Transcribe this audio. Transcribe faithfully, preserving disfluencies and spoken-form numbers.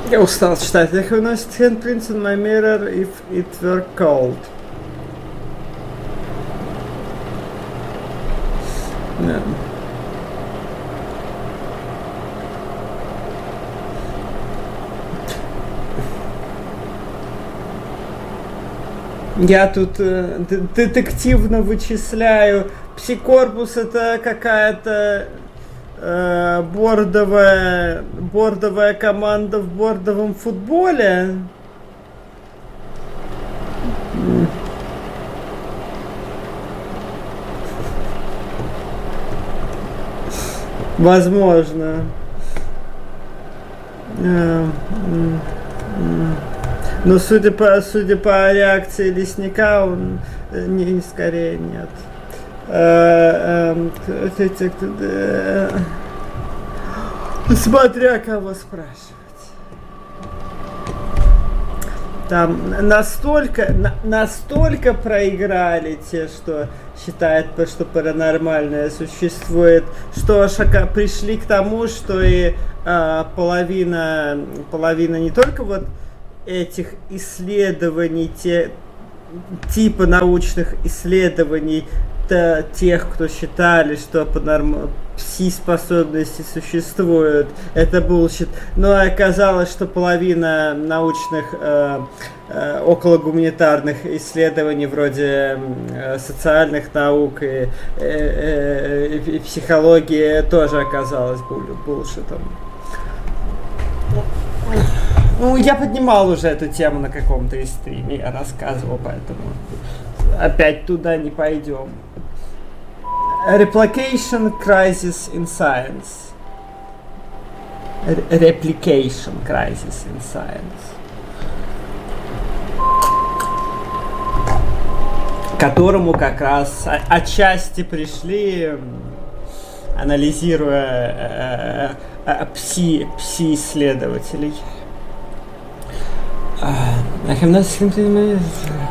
Я устал читать. I have nice handprints on my mirror if it were cold. Yeah. Я тут э, детективно вычисляю. Псикорпус — это какая-то э, бордовая, бордовая команда в бордовом футболе. Возможно. Но судя по, судя по реакции лесника, он не, не скорее нет. Смотря кого спрашивать. Там настолько, на, настолько проиграли те, что считают, что паранормальное существует, что шака пришли к тому, что и а, половина, половина не только вот этих исследований, те, типа научных исследований, то, тех, кто считали, что паранорм... пси-способности существуют, это булшит. Но оказалось, что половина научных э, э, окологуманитарных исследований, вроде э, социальных наук и, э, э, и психологии, тоже оказалась булшитом. Ну, я поднимал уже эту тему на каком-то из стриме, я рассказывал, поэтому опять туда не пойдем. Replication crisis in science. Replication crisis in science. К которому как раз отчасти пришли, анализируя э, э, пси, пси-исследователей. I have not seen